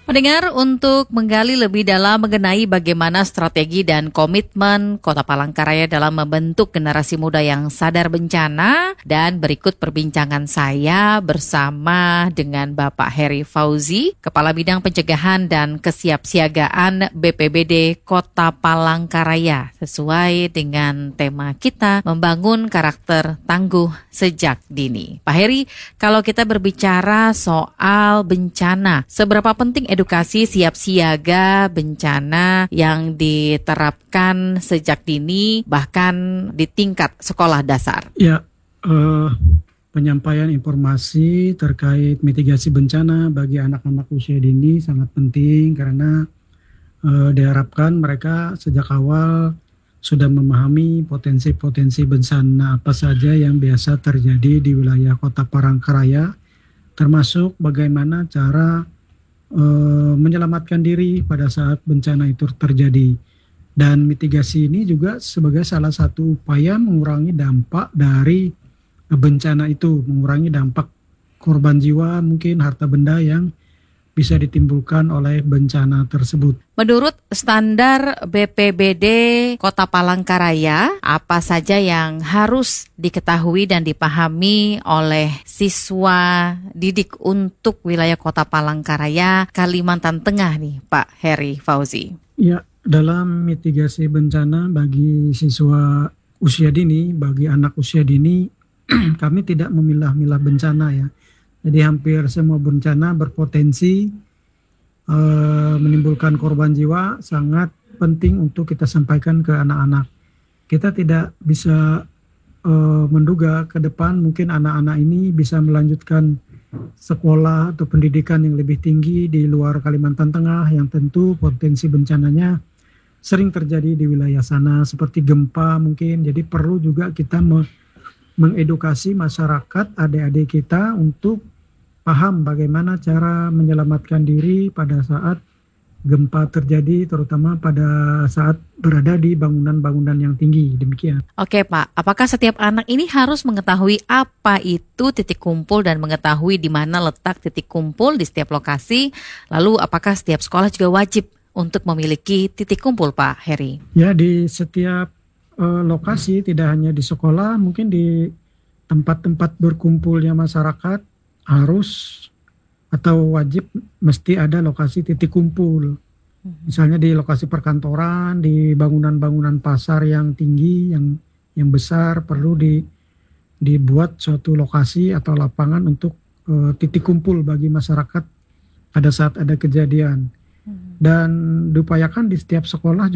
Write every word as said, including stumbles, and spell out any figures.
Mendengar untuk menggali lebih dalam mengenai bagaimana strategi dan komitmen Kota Palangkaraya dalam membentuk generasi muda yang sadar bencana, dan berikut perbincangan saya bersama dengan Bapak Heri Fauzi, Kepala Bidang Pencegahan dan Kesiapsiagaan B P B D Kota Palangkaraya, sesuai dengan tema kita membangun karakter tangguh sejak dini. Pak Heri, kalau kita berbicara soal bencana, seberapa penting edukasi siap siaga bencana yang diterapkan sejak dini bahkan di tingkat sekolah dasar? Ya, uh, penyampaian informasi terkait mitigasi bencana bagi anak-anak usia dini sangat penting karena uh, diharapkan mereka sejak awal sudah memahami potensi-potensi bencana apa saja yang biasa terjadi di wilayah Kota Palangkaraya, termasuk bagaimana cara Uh, menyelamatkan diri pada saat bencana itu terjadi. Dan mitigasi ini juga sebagai salah satu upaya mengurangi dampak dari bencana itu, mengurangi dampak korban jiwa, mungkin harta benda yang bisa ditimbulkan oleh bencana tersebut. Menurut standar B P B D Kota Palangkaraya, apa saja yang harus diketahui dan dipahami oleh siswa didik untuk wilayah Kota Palangkaraya, Kalimantan Tengah nih, Pak Heri Fauzi? Ya, dalam mitigasi bencana bagi siswa usia dini, bagi anak usia dini, kami tidak memilah-milah bencana ya. Jadi hampir semua bencana berpotensi uh, menimbulkan korban jiwa, sangat penting untuk kita sampaikan ke anak-anak. Kita tidak bisa uh, menduga ke depan mungkin anak-anak ini bisa melanjutkan sekolah atau pendidikan yang lebih tinggi di luar Kalimantan Tengah, yang tentu potensi bencananya sering terjadi di wilayah sana seperti gempa mungkin. Jadi perlu juga kita me- mengedukasi masyarakat, adik-adik kita untuk paham bagaimana cara menyelamatkan diri pada saat gempa terjadi, terutama pada saat berada di bangunan-bangunan yang tinggi. Demikian. Oke Pak, apakah setiap anak ini harus mengetahui apa itu titik kumpul dan mengetahui di mana letak titik kumpul di setiap lokasi? Lalu apakah setiap sekolah juga wajib untuk memiliki titik kumpul, Pak Heri? Ya, di setiap uh, lokasi, tidak hanya di sekolah, mungkin di tempat-tempat berkumpulnya masyarakat harus atau wajib mesti ada lokasi titik kumpul. Misalnya di lokasi perkantoran, di bangunan-bangunan pasar yang tinggi, yang yang besar, perlu di dibuat suatu lokasi atau lapangan untuk uh, titik kumpul bagi masyarakat pada saat ada kejadian. Dan diupayakan di setiap sekolah